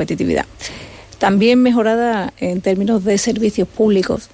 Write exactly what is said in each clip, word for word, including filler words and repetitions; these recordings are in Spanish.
competitividad. También mejorada en términos de servicios públicos.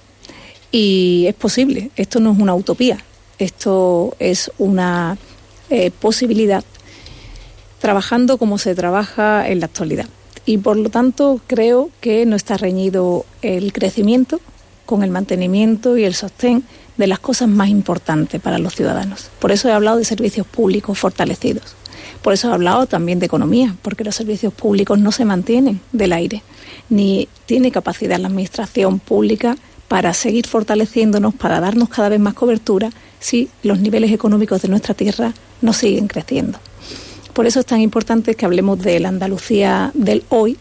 Y es posible, esto no es una utopía, esto es una eh, posibilidad, trabajando como se trabaja en la actualidad. Y por lo tanto creo que no está reñido el crecimiento con el mantenimiento y el sostén de las cosas más importantes para los ciudadanos. Por eso he hablado de servicios públicos fortalecidos. Por eso he hablado también de economía, porque los servicios públicos no se mantienen del aire, ni tiene capacidad la administración pública para seguir fortaleciéndonos, para darnos cada vez más cobertura si los niveles económicos de nuestra tierra no siguen creciendo. Por eso es tan importante que hablemos de la Andalucía del hoy,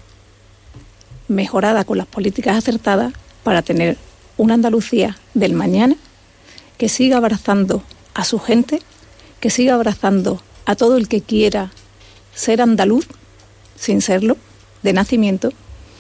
mejorada con las políticas acertadas, para tener una Andalucía del mañana que siga abrazando a su gente, que siga abrazando a todo el que quiera ser andaluz, sin serlo, de nacimiento,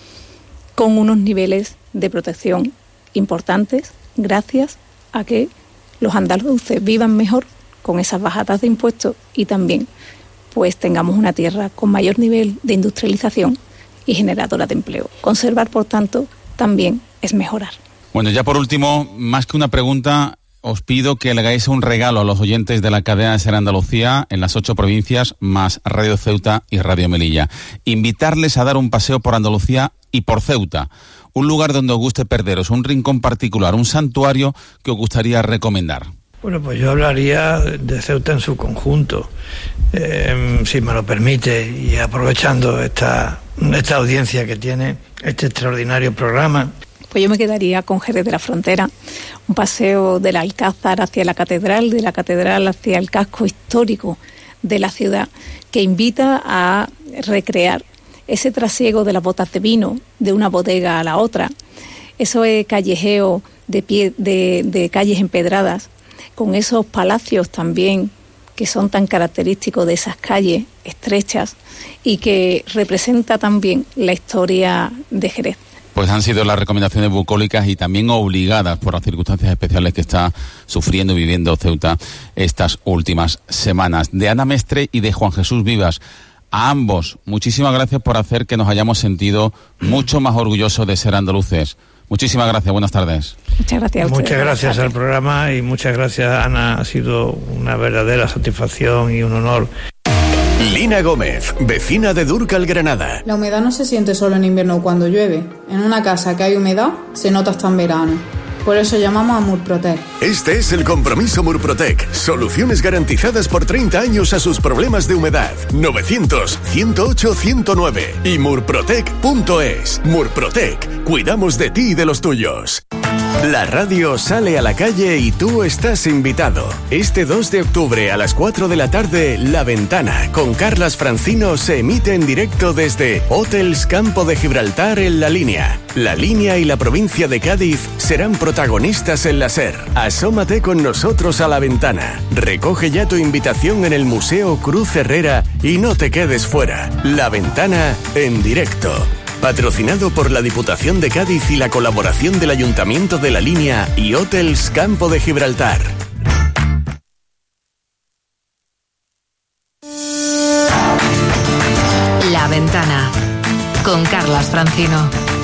con unos niveles de protección importantes, gracias a que los andaluces vivan mejor con esas bajadas de impuestos y también pues tengamos una tierra con mayor nivel de industrialización y generadora de empleo. Conservar, por tanto, también es mejorar. Bueno, ya por último, más que una pregunta, os pido que le hagáis un regalo a los oyentes de la cadena de Ser Andalucía en las ocho provincias, más Radio Ceuta y Radio Melilla. Invitarles a dar un paseo por Andalucía y por Ceuta. Un lugar donde os guste perderos, un rincón particular, un santuario que os gustaría recomendar. Bueno, pues yo hablaría de Ceuta en su conjunto, eh, si me lo permite, y aprovechando esta, esta audiencia que tiene este extraordinario programa. Pues yo me quedaría con Jerez de la Frontera, un paseo del Alcázar hacia la catedral, de la catedral hacia el casco histórico de la ciudad, que invita a recrear ese trasiego de las botas de vino de una bodega a la otra, eso es callejeo de, pie, de, de calles empedradas, con esos palacios también que son tan característicos de esas calles estrechas y que representa también la historia de Jerez. Pues han sido las recomendaciones bucólicas y también obligadas por las circunstancias especiales que está sufriendo y viviendo Ceuta estas últimas semanas. De Ana Mestre y de Juan Jesús Vivas, a ambos, muchísimas gracias por hacer que nos hayamos sentido mucho más orgullosos de ser andaluces. Muchísimas gracias, buenas tardes. Muchas gracias a ustedes. Muchas gracias al programa y muchas gracias, Ana, ha sido una verdadera satisfacción y un honor. Lina Gómez, vecina de Dúrcal, Granada. La humedad no se siente solo en invierno o cuando llueve. En una casa que hay humedad, se nota hasta en verano. Por eso llamamos a Murprotec. Este es el compromiso Murprotec. Soluciones garantizadas por treinta años a sus problemas de humedad. novecientos, ciento ocho, ciento nueve y murprotec punto es. Murprotec. Cuidamos de ti y de los tuyos. La radio sale a la calle y tú estás invitado. Este dos de octubre a las cuatro de la tarde, La Ventana, con Carlas Francino, se emite en directo desde Hotels Campo de Gibraltar en La Línea. La Línea y la provincia de Cádiz serán protagonistas en la SER. Asómate con nosotros a La Ventana. Recoge ya tu invitación en el Museo Cruz Herrera y no te quedes fuera. La Ventana en directo. Patrocinado por la Diputación de Cádiz y la colaboración del Ayuntamiento de La Línea y Hotels Campo de Gibraltar. La Ventana con Carlas Francino.